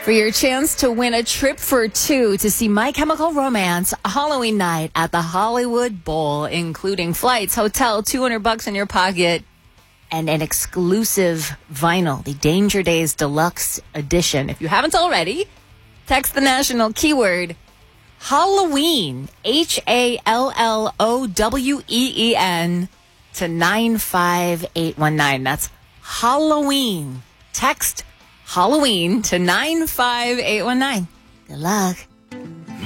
For your chance to win a trip for two to see My Chemical Romance Halloween night at the Hollywood Bowl, including flights, hotel, $200 in your pocket, and an exclusive vinyl, the Danger Days Deluxe Edition. If you haven't already, text the national keyword Halloween, HALLOWEEN, to 95819. That's Halloween. Text Halloween to 95819. Good luck.